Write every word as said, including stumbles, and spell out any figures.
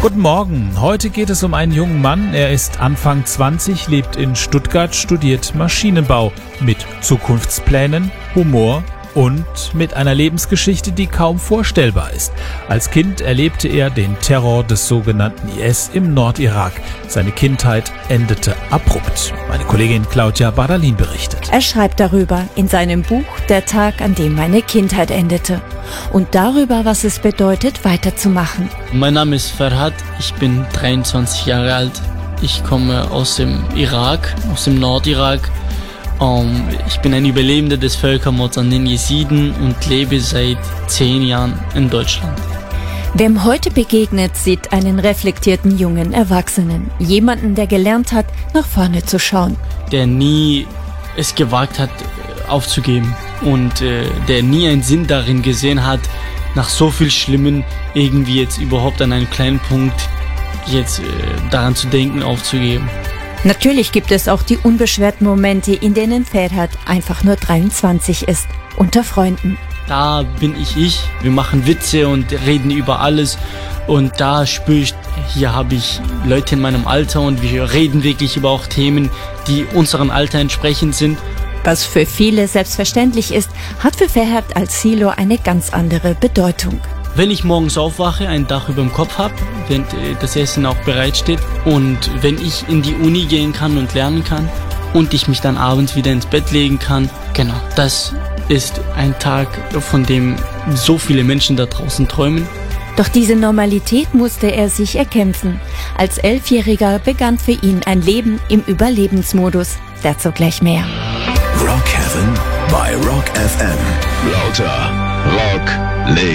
Guten Morgen, heute geht es um einen jungen Mann. Er ist Anfang zwanzig, lebt in Stuttgart, studiert Maschinenbau mit Zukunftsplänen, Humor und mit einer Lebensgeschichte, die kaum vorstellbar ist. Als Kind erlebte er den Terror des sogenannten I S im Nordirak. Seine Kindheit endete abrupt. Meine Kollegin Claudia Bardalin berichtet. Er schreibt darüber in seinem Buch Der Tag, an dem meine Kindheit endete. Und darüber, was es bedeutet, weiterzumachen. Mein Name ist Ferhat, ich bin dreiundzwanzig Jahre alt. Ich komme aus dem Irak, aus dem Nordirak. Um, ich bin ein Überlebender des Völkermords an den Jesiden und lebe seit zehn Jahren in Deutschland. Wem heute begegnet, sieht einen reflektierten jungen Erwachsenen. Jemanden, der gelernt hat, nach vorne zu schauen. Der nie es gewagt hat, aufzugeben. Und äh, der nie einen Sinn darin gesehen hat, nach so viel Schlimmen irgendwie jetzt überhaupt an einem kleinen Punkt jetzt äh, daran zu denken, aufzugeben. Natürlich gibt es auch die unbeschwerten Momente, in denen Ferhat einfach nur dreiundzwanzig ist, unter Freunden. Da bin ich ich, wir machen Witze und reden über alles und da spüre ich, hier habe ich Leute in meinem Alter und wir reden wirklich über auch Themen, die unserem Alter entsprechend sind. Was für viele selbstverständlich ist, hat für Ferhat als Silo eine ganz andere Bedeutung. Wenn ich morgens aufwache, ein Dach über dem Kopf habe, wenn das Essen auch bereitsteht und wenn ich in die Uni gehen kann und lernen kann und ich mich dann abends wieder ins Bett legen kann, genau, das ist ein Tag, von dem so viele Menschen da draußen träumen. Doch diese Normalität musste er sich erkämpfen. Als Elfjähriger begann für ihn ein Leben im Überlebensmodus. Dazu gleich mehr. Rock Heaven bei Rock F M. Lauter Rock Leben.